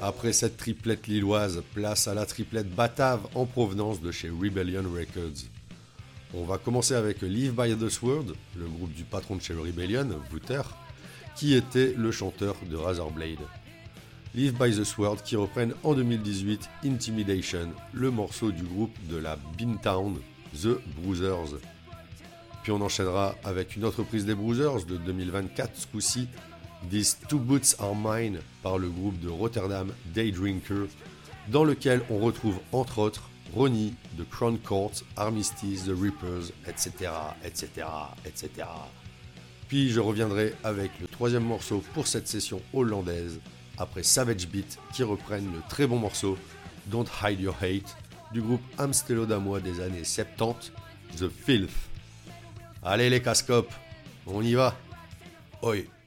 Après cette triplette lilloise, place à la triplette batave en provenance de chez Rebellion Records. On va commencer avec Live by the Sword, le groupe du patron de chez Rebellion, Wouter, qui était le chanteur de Razorblade. Live by the Sword qui reprennent en 2018 Intimidation, le morceau du groupe de la Beantown, The Bruisers. Puis on enchaînera avec une autre prise des Bruisers de 2024, ce coup-ci, These Two Boots Are Mine par le groupe de Rotterdam Daydrinker, dans lequel on retrouve entre autres Ronnie, The Crown Court, Armistice, The Reapers, etc., etc., etc. Puis je reviendrai avec le troisième morceau pour cette session hollandaise, après Savage Beat qui reprennent le très bon morceau Don't Hide Your Hate du groupe amstélodamois des années 70, The Filth. Allez les cascopes, on y va. Oi.